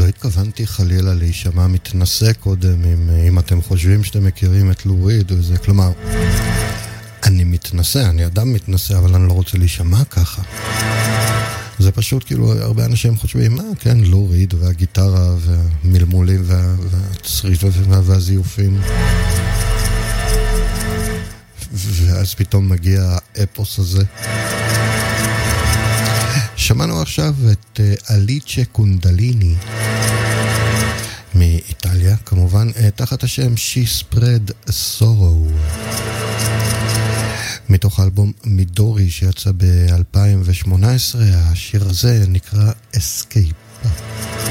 לא התכוונתי חלילה להישמע מתנשא קודם, אם אתם חושבים שאתם מכירים את לו ריד וזה, כלומר, אני מתנשא, אני אדם מתנשא, אבל אני לא רוצה להישמע ככה. זה פשוט כאילו, הרבה אנשים חושבים, כן, לו ריד והגיטרה והמלמולים והצריטות והזיופים. ואז פתאום מגיע האפוס הזה. שמענו עכשיו את אליצ'ה קונדליני מאיטליה, כמובן, תחת השם She Spread Sorrow, מתוך האלבום מידורי שיצא ב-2018. השיר הזה נקרא Escape.